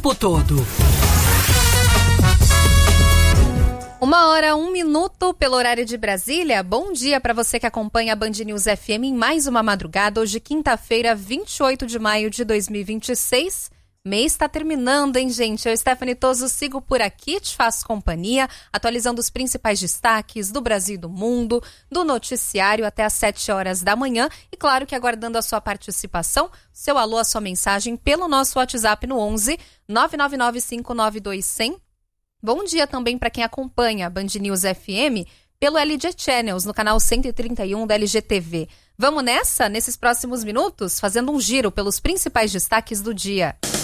tempo todo. 1h01 pelo horário de Brasília. Bom dia para você que acompanha a Band News FM em mais uma madrugada. Hoje, quinta-feira, 28 de maio de 2026. Mês está terminando, hein, gente? Eu, Stephanie Toso, sigo por aqui, te faço companhia, atualizando os principais destaques do Brasil e do mundo, do noticiário até às 7 horas da manhã. E claro que aguardando a sua participação, seu alô, a sua mensagem pelo nosso WhatsApp no 11 999 592 100. Bom dia também para quem acompanha a Band News FM pelo LG Channels, no canal 131 da LGTV. Vamos nessa, nesses próximos minutos, fazendo um giro pelos principais destaques do dia.